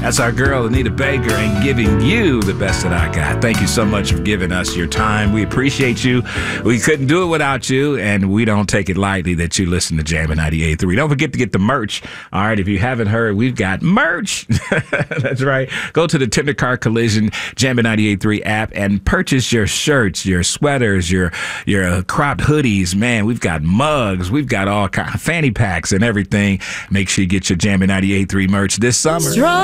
That's our girl, Anita Baker, and giving you the best that I got. Thank you so much for giving us your time. We appreciate you. We couldn't do it without you, and we don't take it lightly that you listen to Jammin' 98.3. Don't forget to get the merch. All right, if you haven't heard, we've got merch. That's right. Go to the Tender Car Collision Jammin' 98.3 app and purchase your shirts, your sweaters, your cropped hoodies. Man, we've got mugs. We've got all kinds of fanny packs and everything. Make sure you get your Jammin' 98.3 merch this summer.